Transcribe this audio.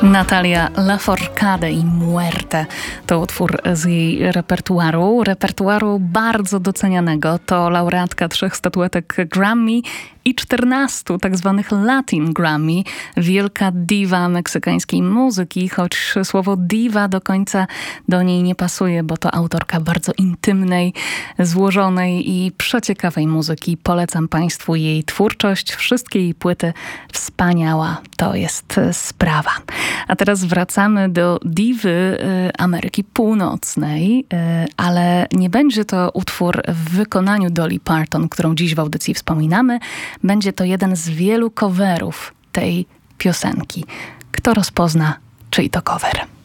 Natalia Lafourcade i Muerte to utwór z jej repertuaru bardzo docenianego. To laureatka 3 statuetek Grammy i 14 tak zwanych Latin Grammy. Wielka diwa meksykańskiej muzyki, choć słowo diwa do końca do niej nie pasuje, bo to autorka bardzo intymnej, złożonej i przeciekawej muzyki. Polecam Państwu jej twórczość. Wszystkie jej płyty wspaniała to jest sprawa. A teraz wracamy do diwy Ameryki Północnej, ale nie będzie to utwór w wykonaniu Dolly Parton, którą dziś w audycji wspominamy. Będzie to jeden z wielu coverów tej piosenki. Kto rozpozna, czyj to cover?